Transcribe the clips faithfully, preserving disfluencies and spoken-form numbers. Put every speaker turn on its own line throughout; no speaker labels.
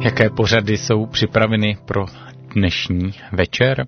Jaké pořady jsou připraveny pro dnešní večer?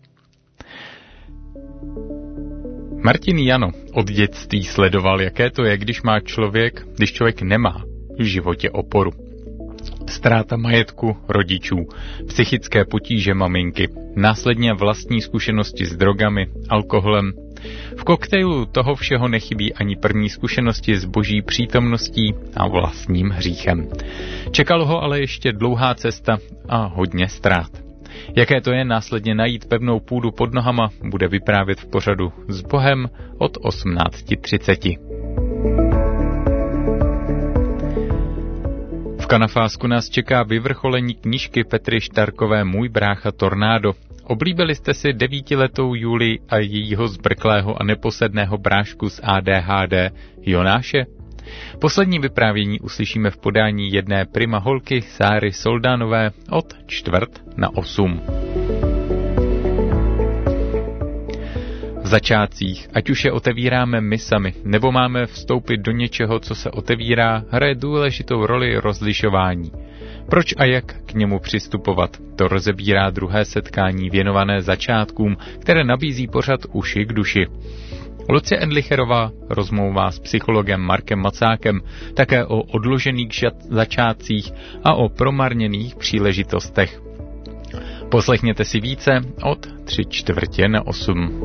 Martin Jano od dětství sledoval, jaké to je, když má člověk, když člověk nemá v životě oporu. Ztráta majetku rodičů, psychické potíže maminky, následně vlastní zkušenosti s drogami, alkoholem. V koktejlu toho všeho nechybí ani první zkušenosti s boží přítomností a vlastním hříchem. Čekalo ho ale ještě dlouhá cesta a hodně ztrát. Jaké to je následně najít pevnou půdu pod nohama, bude vyprávět v pořadu S Bohem od osmnáct třicet. V Kanafásku nás čeká vyvrcholení knížky Petry Štarkové Můj brácha Tornádo. Oblíbili jste si devítiletou Julii a jejího zbrklého a neposedného brášku z A D H D Jonáše? Poslední vyprávění uslyšíme v podání jedné prima holky Sáry Soldánové od čtvrt na osm. V začátcích, ať už je otevíráme my sami, nebo máme vstoupit do něčeho, co se otevírá, hraje důležitou roli rozlišování. Proč a jak k němu přistupovat? To rozebírá druhé setkání věnované začátkům, které nabízí pořad Uši k duši. Lucie Endlicherová rozmlouvá s psychologem Markem Macákem také o odložených začátcích a o promarněných příležitostech. Poslechněte si více od tři čtvrtě na osm.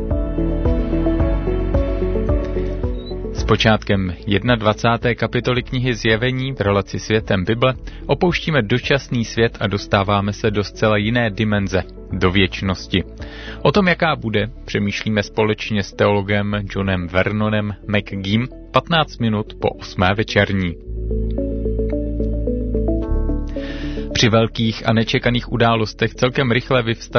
S počátkem dvacáté první kapitoly knihy Zjevení v relaci Světem Bible opouštíme dočasný svět a dostáváme se do zcela jiné dimenze, do věčnosti. O tom, jaká bude, přemýšlíme společně s teologem Johnem Vernonem McGeem patnáct minut po osmé večerní. Při velkých a nečekaných událostech celkem rychle vyvstane